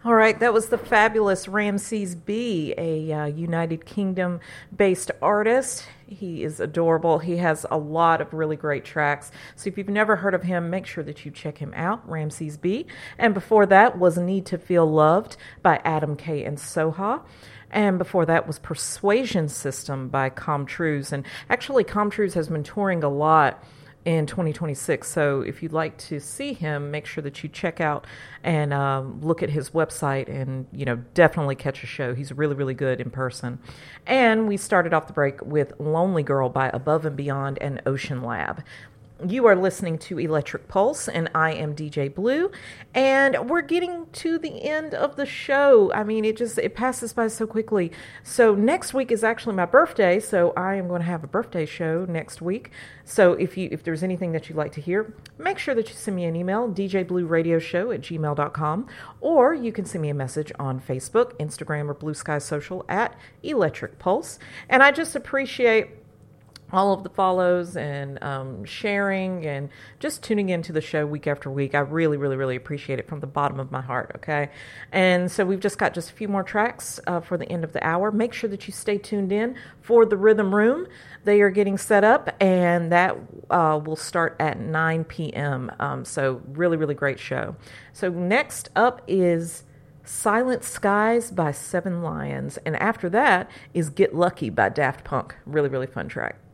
All right, that was the fabulous Ramses B, a United Kingdom-based artist. He is adorable. He has a lot of really great tracks. So if you've never heard of him, make sure that you check him out, Ramses B. And before that was Need to Feel Loved by Adam K. and Soha. And before that was Persuasion System by Comtrues. And actually, Comtrues has been touring a lot in 2026. So if you'd like to see him, make sure that you check out and look at his website and, definitely catch a show. He's really, really good in person. And we started off the break with Lonely Girl by Above and Beyond and Ocean Lab. You are listening to Electric Pulse, and I am DJ Blue, and we're getting to the end of the show. I mean, it passes by so quickly. So next week is actually my birthday, so I am going to have a birthday show next week. So if there's anything that you'd like to hear, make sure that you send me an email, djblueradioshow@gmail.com, or you can send me a message on Facebook, Instagram, or Blue Sky Social at Electric Pulse. And I just appreciate all of the follows and sharing and just tuning into the show week after week. I really, really, really appreciate it from the bottom of my heart, okay? And so we've just got just a few more tracks for the end of the hour. Make sure that you stay tuned in for the Rhythm Room. They are getting set up, and that will start at 9 p.m. So really, really great show. So next up is Silent Skies by Seven Lions. And after that is Get Lucky by Daft Punk. Really, really fun track.